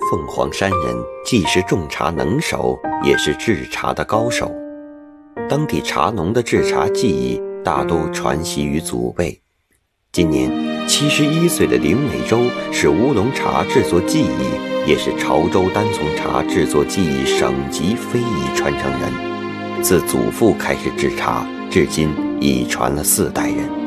凤凰山人既是种茶能手，也是制茶的高手。当地茶农的制茶技艺大多传习于祖辈。今年71岁的林伟洲是乌龙茶制作技艺，也是潮州单丛茶制作技艺省级非遗传承人。自祖父开始制茶，至今已传了4代人。